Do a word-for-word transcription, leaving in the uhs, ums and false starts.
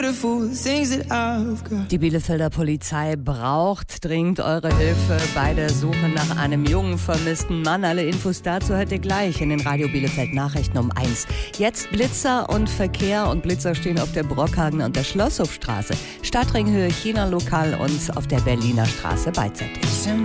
Die Bielefelder Polizei braucht dringend eure Hilfe bei der Suche nach einem jungen vermissten Mann. Alle Infos dazu hört ihr gleich in den Radio Bielefeld Nachrichten um eins. Jetzt Blitzer und Verkehr, und Blitzer stehen auf der Brockhagen und der Schlosshofstraße, Stadtringhöhe China Lokal und auf der Berliner Straße beidseitig.